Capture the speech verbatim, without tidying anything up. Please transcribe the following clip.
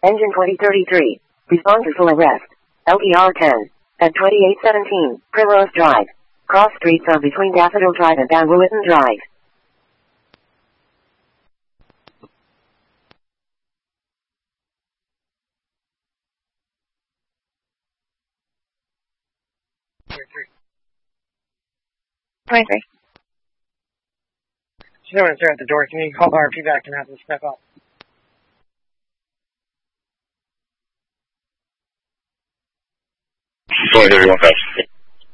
Engine twenty thirty-three. Respond to full arrest. L E R ten. At twenty-eight seventeen, Primrose Drive. Cross streets are between Daffodil Drive and Van Woughton Drive. twenty-three. She's over there at the door. Can you call R P back and have them step up? twenty thirty-one,